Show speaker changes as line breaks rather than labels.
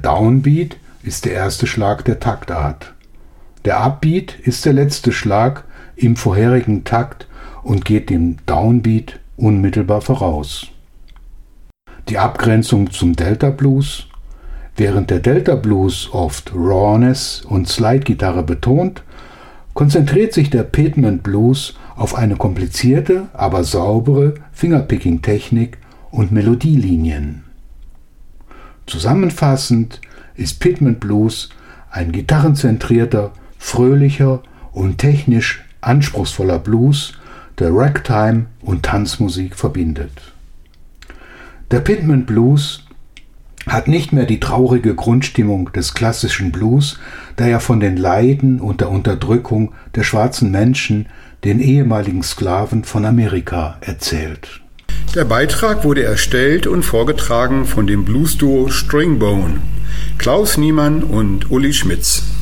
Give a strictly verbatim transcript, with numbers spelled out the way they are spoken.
Downbeat ist der erste Schlag der Taktart. Der Upbeat ist der letzte Schlag im vorherigen Takt und geht dem Downbeat unmittelbar voraus. Die Abgrenzung zum Delta Blues: Während der Delta Blues oft Rawness und Slide-Gitarre betont, konzentriert sich der Pitman Blues auf eine komplizierte, aber saubere Fingerpicking-Technik und Melodielinien. Zusammenfassend ist Pitman Blues ein gitarrenzentrierter, fröhlicher und technisch anspruchsvoller Blues, der Ragtime und Tanzmusik verbindet. Der Pitman Blues hat nicht mehr die traurige Grundstimmung des klassischen Blues, der ja von den Leiden und der Unterdrückung der schwarzen Menschen, den ehemaligen Sklaven von Amerika, erzählt.
Der Beitrag wurde erstellt und vorgetragen von dem Bluesduo Stringbone, Klaus Niemann und Uli Schmitz.